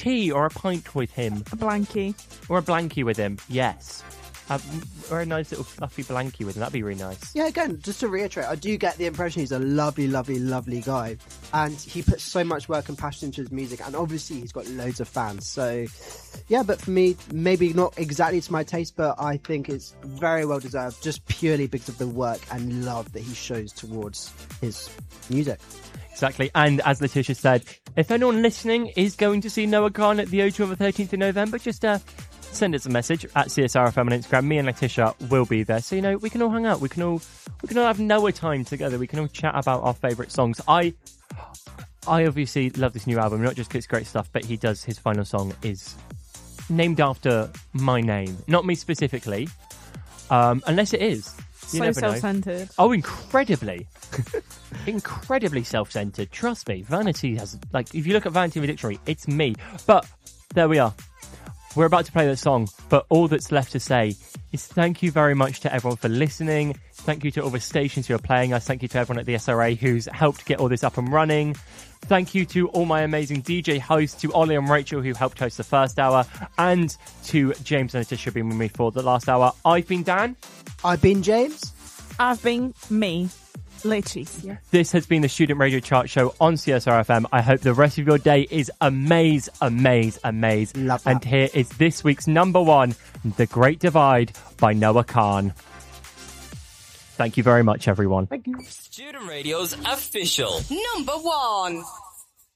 tea or a pint with him. A blankie. Or a blankie with him, yes. Or a nice little fluffy blankie with him. That'd be really nice. Yeah, again, just to reiterate, I do get the impression he's a lovely, lovely, lovely guy. And he puts so much work and passion into his music. And obviously he's got loads of fans. So, yeah, but for me, maybe not exactly to my taste, but I think it's very well deserved just purely because of the work and love that he shows towards his music. Exactly. And as Letitia said, if anyone listening is going to see Noah Khan at the O2 on the 13th of November, just send us a message at CSRFM on Instagram. Me and Letitia will be there. So, we can all hang out. We can all have Noah time together. We can all chat about our favourite songs. I obviously love this new album, not just because it's great stuff, but his final song is named after my name. Not me specifically, unless it is. You so self-centered. Know. Oh, incredibly. Incredibly self-centered. Trust me, vanity has, if you look at vanity in the dictionary, it's me. But there we are. We're about to play that song, but all that's left to say is thank you very much to everyone for listening. Thank you to all the stations who are playing us. Thank you to everyone at the SRA who's helped get all this up and running. Thank you to all my amazing DJ hosts, to Ollie and Rachel who helped host the first hour, and to James and Letitia being with me for the last hour. I've been Dan. I've been James. I've been me. Letitia. This has been the Student Radio Chart Show on CSRFM. I hope the rest of your day is amaze. Love that. And here is this week's number one, The Great Divide by Noah Khan. Thank you very much, everyone. Thank you. Student Radio's official number one.